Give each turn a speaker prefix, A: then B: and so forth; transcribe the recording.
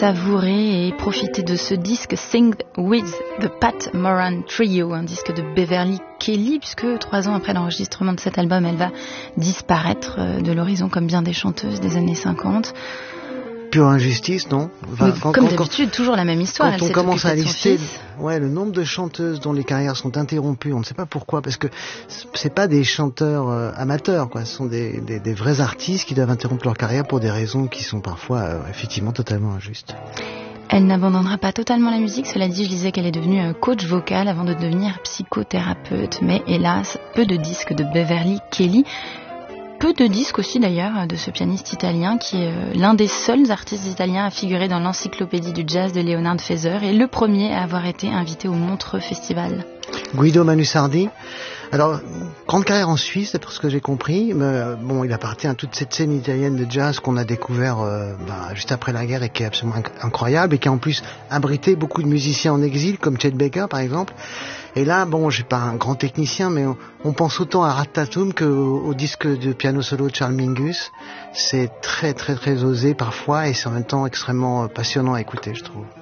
A: savourer et profiter de ce disque Sing with the Pat Moran Trio, un disque de Beverly Kelly, puisque 3 ans après l'enregistrement de cet album, elle va disparaître de l'horizon comme bien des chanteuses des années 50.
B: Pure injustice, non?
A: Comme d'habitude, toujours la même histoire.
B: Quand on commence à lister le nombre de chanteuses dont les carrières sont interrompues, on ne sait pas pourquoi, parce que c'est pas des chanteurs amateurs, quoi. Ce sont des vrais artistes qui doivent interrompre leur carrière pour des raisons qui sont parfois effectivement totalement injustes.
A: Elle n'abandonnera pas totalement la musique. Cela dit, je disais qu'elle est devenue coach vocal avant de devenir psychothérapeute. Mais hélas, peu de disques de Beverly Kelly. Peu de disques aussi d'ailleurs de ce pianiste italien qui est l'un des seuls artistes italiens à figurer dans l'encyclopédie du jazz de Leonard Feather et le premier à avoir été invité au Montreux Festival.
B: Guido Manusardi. Alors, grande carrière en Suisse, d'après ce que j'ai compris. Mais, il appartient à toute cette scène italienne de jazz qu'on a découvert juste après la guerre et qui est absolument incroyable et qui a en plus abrité beaucoup de musiciens en exil, comme Chet Baker par exemple. Et là, je suis pas un grand technicien, mais on pense autant à Rattatum qu'au disque de piano solo de Charles Mingus. C'est très très très osé parfois et c'est en même temps extrêmement passionnant à écouter, je trouve.